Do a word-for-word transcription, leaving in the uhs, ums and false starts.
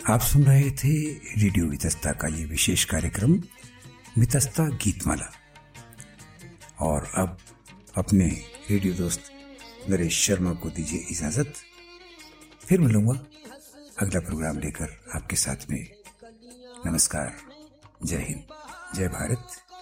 आप सुन रहे थे रेडियो वितस्ता का ये विशेष कार्यक्रम वितस्ता गीतमाला। और अब अपने रेडियो दोस्त नरेश शर्मा को दीजिए इजाजत। फिर मिलूंगा अगला प्रोग्राम लेकर आपके साथ में। नमस्कार, जय हिंद, जय भारत।